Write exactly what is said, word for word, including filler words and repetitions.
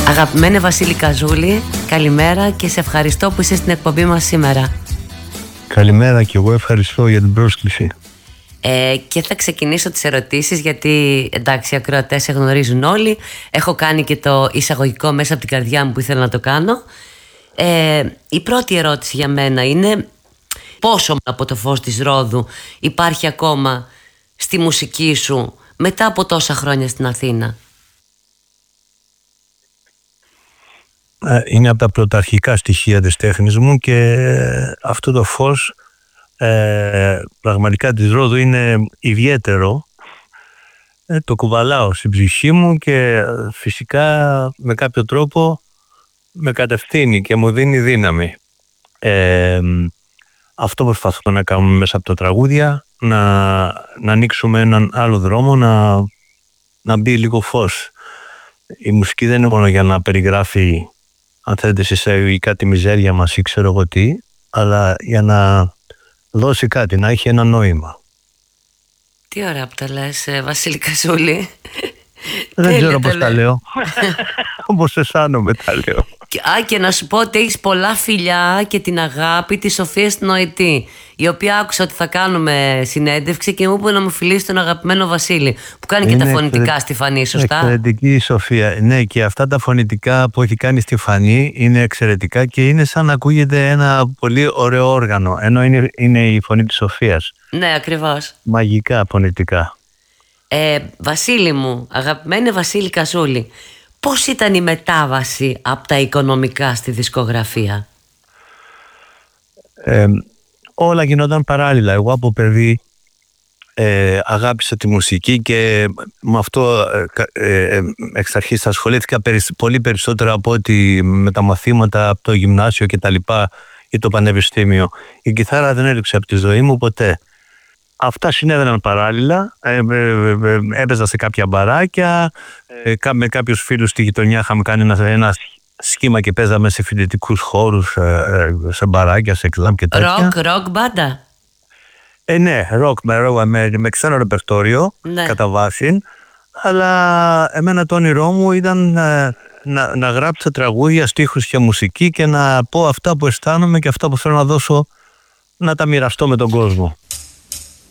Αγαπημένε Βασίλη Καζούλη, καλημέρα και σε ευχαριστώ που είσαι στην εκπομπή μας σήμερα. Καλημέρα και εγώ ευχαριστώ για την πρόσκληση. Ε, και θα ξεκινήσω τις ερωτήσεις γιατί εντάξει οι ακροατές σε γνωρίζουν όλοι. Έχω κάνει και το εισαγωγικό μέσα από την καρδιά μου που ήθελα να το κάνω. Ε, η πρώτη ερώτηση για μένα είναι πόσο από το φως της Ρόδου υπάρχει ακόμα στη μουσική σου μετά από τόσα χρόνια στην Αθήνα? Είναι από τα πρωταρχικά στοιχεία της τέχνης μου και αυτό το φως ε, πραγματικά της Ρόδου είναι ιδιαίτερο. Ε, το κουβαλάω στην ψυχή μου και φυσικά με κάποιο τρόπο με κατευθύνει και μου δίνει δύναμη. Ε, αυτό προσπαθώ να κάνουμε μέσα από τα τραγούδια, να, να ανοίξουμε έναν άλλο δρόμο, να, να μπει λίγο φως. Η μουσική δεν είναι μόνο για να περιγράφει, αν θέλετε, σε εισαγωγικά τη μιζέρια μας ή ξέρω εγώ τι, αλλά για να δώσει κάτι, να έχει ένα νόημα. Τι ωραία που τα λες, Βασίλη Καζούλη. Δεν ξέρω πώς τα λέω. Όπως αισθάνομαι τα λέω. Α, και να σου πω ότι έχεις πολλά φιλιά και την αγάπη της Σοφίας την Νοητή, η οποία άκουσα ότι θα κάνουμε συνέντευξη και μου είπε να μου φιλήσει τον αγαπημένο Βασίλη, που κάνει Είναι και τα φωνητικά εξαιρε... στη Φανή, σωστά? Εξαιρετική η Σοφία. Ναι, και αυτά τα φωνητικά που έχει κάνει στη Φανή είναι εξαιρετικά και είναι σαν να ακούγεται ένα πολύ ωραίο όργανο, ενώ είναι, είναι η φωνή της Σοφίας. Ναι, ακριβώς. Μαγικά φωνητικά. Ε, Βασίλη μου, αγαπημένη Βασίλη Καζούλη, πώς ήταν η μετάβαση από τα οικονομικά στη δισκογραφία? Ε, όλα γινόταν παράλληλα. Εγώ από παιδί ε, αγάπησα τη μουσική και με αυτό ε, ε, εξ αρχής ασχολήθηκα πολύ περισσότερο από ότι με τα μαθήματα από το γυμνάσιο και τα λοιπά ή το πανεπιστήμιο. Η κιθάρα δεν έλειξε από τη ζωή μου ποτέ. Αυτά συνέβαιναν παράλληλα, ε, ε, ε, έπαιζα σε κάποια μπαράκια, ε, με κάποιους φίλους στη γειτονιά είχαμε κάνει ένα, ένα σχήμα και παίζαμε σε φοιτητικούς χώρους, ε, ε, σε μπαράκια, σε κλαμπ και τέτοια. Ροκ, ροκ μπάντα. Ε, ναι, ροκ με, με, με ξένο ρεπερτόριο, ναι, κατά βάση, αλλά εμένα το όνειρό μου ήταν ε, να, να γράψω τραγούδια, στίχους και μουσική και να πω αυτά που αισθάνομαι και αυτά που θέλω να δώσω, να τα μοιραστώ με τον κόσμο.